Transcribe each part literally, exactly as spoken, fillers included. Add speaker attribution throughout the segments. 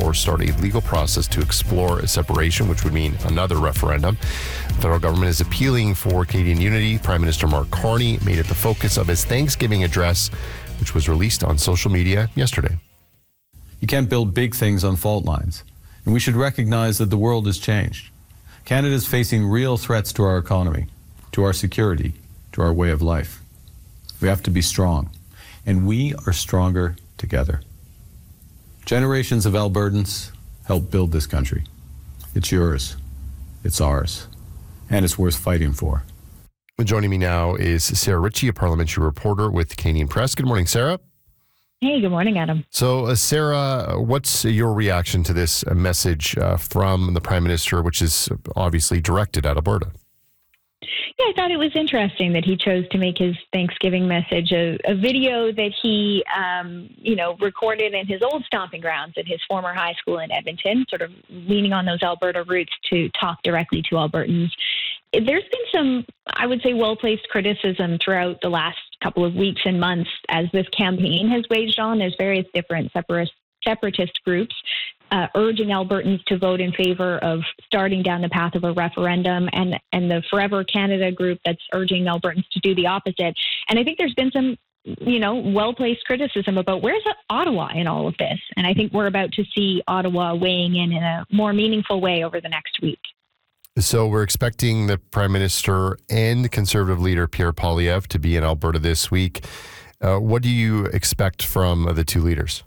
Speaker 1: or start a legal process to explore a separation, which would mean another referendum. The federal government is appealing for Canadian unity. Prime Minister Mark Carney made it the focus of his Thanksgiving address, which was released on social media yesterday.
Speaker 2: You can't build big things on fault lines, and we should recognize that the world has changed. Canada is facing real threats to our economy, to our security, to our way of life. We have to be strong, and we are stronger together. Generations of Albertans helped build this country. It's yours, it's ours, and it's worth fighting for.
Speaker 1: Joining me now is Sarah Ritchie, a parliamentary reporter with the Canadian Press. Good morning, Sarah.
Speaker 3: Hey, good morning, Adam.
Speaker 1: So, uh, Sarah, what's your reaction to this uh, message uh, from the Prime Minister, which is obviously directed at Alberta?
Speaker 3: Yeah, I thought it was interesting that he chose to make his Thanksgiving message a, a video that he, um, you know, recorded in his old stomping grounds at his former high school in Edmonton, sort of leaning on those Alberta roots to talk directly to Albertans. There's been some, I would say, well-placed criticism throughout the last couple of weeks and months as this campaign has waged on. There's various different separatist, separatist groups uh, urging Albertans to vote in favor of starting down the path of a referendum, and, and the Forever Canada group that's urging Albertans to do the opposite. And I think there's been some, you know, well-placed criticism about where's Ottawa in all of this. And I think we're about to see Ottawa weighing in in a more meaningful way over the next week.
Speaker 1: So we're expecting the Prime Minister and Conservative leader Pierre Poilievre to be in Alberta this week. Uh, what do you expect from the two leaders?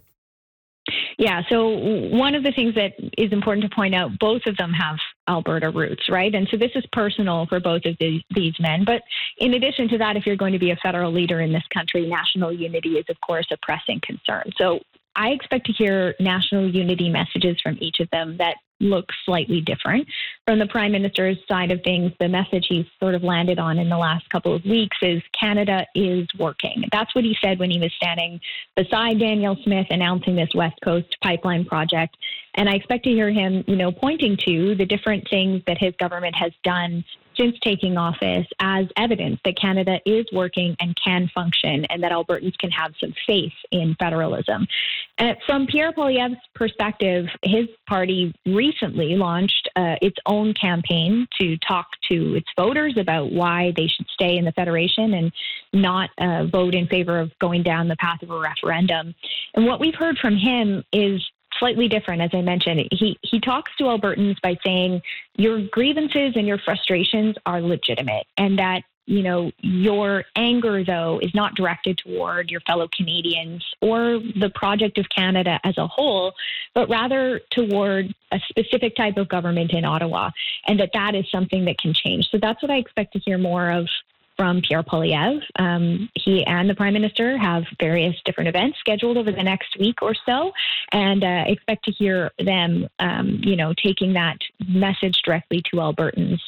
Speaker 3: Yeah, so one of the things that is important to point out, both of them have Alberta roots, right? And so this is personal for both of these, these men. But in addition to that, if you're going to be a federal leader in this country, national unity is, of course, a pressing concern. So I expect to hear national unity messages from each of them that look slightly different. From the Prime Minister's side of things, the message he's sort of landed on in the last couple of weeks is Canada is working. That's what he said when he was standing beside Danielle Smith announcing this West Coast pipeline project. And I expect to hear him, you know, pointing to the different things that his government has done since taking office as evidence that Canada is working and can function, and that Albertans can have some faith in federalism. And from Pierre Poilievre's perspective, his party recently launched uh, its own campaign to talk to its voters about why they should stay in the Federation and not uh, vote in favor of going down the path of a referendum. And what we've heard from him is slightly different, as I mentioned. He he talks to Albertans by saying your grievances and your frustrations are legitimate, and that, you know, your anger, though, is not directed toward your fellow Canadians or the project of Canada as a whole, but rather toward a specific type of government in Ottawa, and that that is something that can change. So that's what I expect to hear more of from Pierre Poilievre. Um, he and the Prime Minister have various different events scheduled over the next week or so, and uh, expect to hear them, um, you know, taking that message directly to Albertans.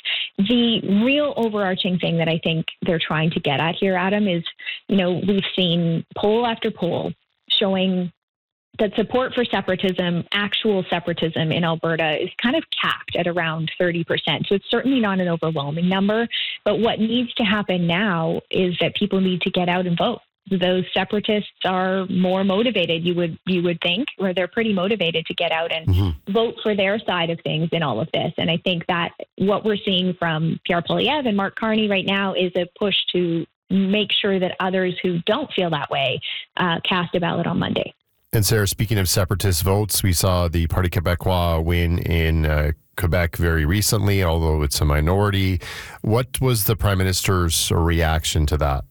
Speaker 3: The real overarching thing that I think they're trying to get at here, Adam, is, you know, we've seen poll after poll showing that support for separatism, actual separatism in Alberta, is kind of capped at around thirty percent. So it's certainly not an overwhelming number. But what needs to happen now is that people need to get out and vote. Those separatists are more motivated, you would you would think, or they're pretty motivated to get out and mm-hmm. vote for their side of things in all of this. And I think that what we're seeing from Pierre Poilievre and Mark Carney right now is a push to make sure that others who don't feel that way uh, cast a ballot on Monday.
Speaker 1: And Sarah, speaking of separatist votes, we saw the Parti Québécois win in uh, Quebec very recently, although it's a minority. What was the Prime Minister's reaction to that?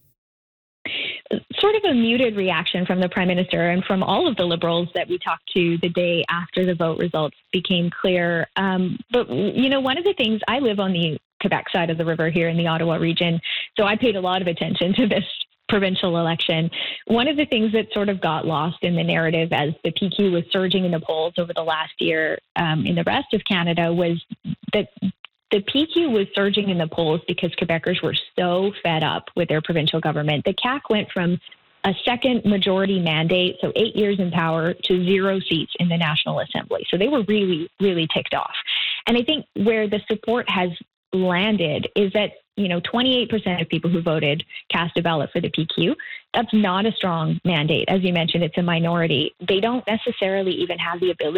Speaker 3: Sort of a muted reaction from the Prime Minister and from all of the Liberals that we talked to the day after the vote results became clear. Um, but, you know, one of the things, I live on the Quebec side of the river here in the Ottawa region, so I paid a lot of attention to this provincial election. One of the things that sort of got lost in the narrative as the P Q was surging in the polls over the last year um, in the rest of Canada was that the P Q was surging in the polls because Quebecers were so fed up with their provincial government. The C A Q went from a second majority mandate, so eight years in power, to zero seats in the National Assembly. So they were really, really ticked off. And I think where the support has landed is that, you know, twenty-eight percent of people who voted cast a ballot for the P Q. That's not a strong mandate. As you mentioned, it's a minority. They don't necessarily even have the ability